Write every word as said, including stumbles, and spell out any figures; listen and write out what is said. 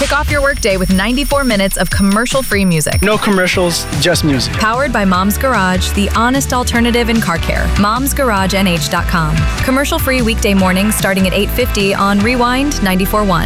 Kick off your workday with ninety-four minutes of commercial-free music. No commercials, just music. Powered by Mom's Garage, the honest alternative in car care. moms garage n h dot com. Commercial-free weekday mornings starting at eight fifty on Rewind ninety-four point one.